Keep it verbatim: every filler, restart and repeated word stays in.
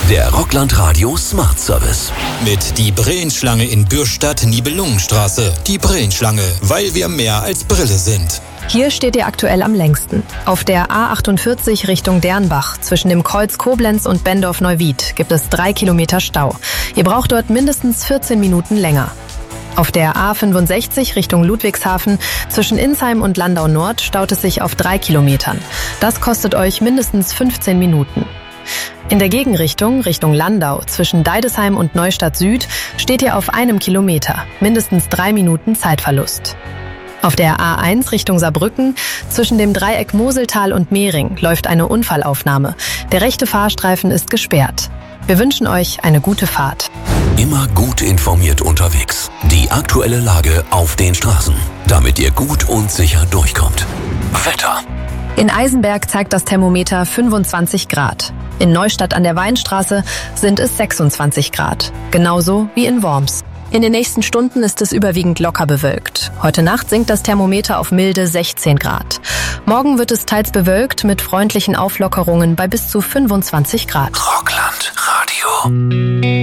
Der Rockland Radio Smart Service. Mit die Brillenschlange in Bürstadt-Nibelungenstraße. Die Brillenschlange, weil wir mehr als Brille sind. Hier steht ihr aktuell am längsten. Auf der A achtundvierzig Richtung Dernbach zwischen dem Kreuz Koblenz und Bendorf-Neuwied gibt es drei Kilometer Stau. Ihr braucht dort mindestens vierzehn Minuten länger. Auf der A fünfundsechzig Richtung Ludwigshafen zwischen Insheim und Landau Nord staut es sich auf drei Kilometern. Das kostet euch mindestens fünfzehn Minuten. In der Gegenrichtung, Richtung Landau, zwischen Deidesheim und Neustadt Süd, steht ihr auf einem Kilometer, mindestens drei Minuten Zeitverlust. Auf der A eins Richtung Saarbrücken, zwischen dem Dreieck Moseltal und Mehring, läuft eine Unfallaufnahme. Der rechte Fahrstreifen ist gesperrt. Wir wünschen euch eine gute Fahrt. Immer gut informiert unterwegs. Die aktuelle Lage auf den Straßen, damit ihr gut und sicher durchkommt. Wetter. In Eisenberg zeigt das Thermometer fünfundzwanzig Grad. In Neustadt an der Weinstraße sind es sechsundzwanzig Grad. Genauso wie in Worms. In den nächsten Stunden ist es überwiegend locker bewölkt. Heute Nacht sinkt das Thermometer auf milde sechzehn Grad. Morgen wird es teils bewölkt mit freundlichen Auflockerungen bei bis zu fünfundzwanzig Grad. Rockland Radio.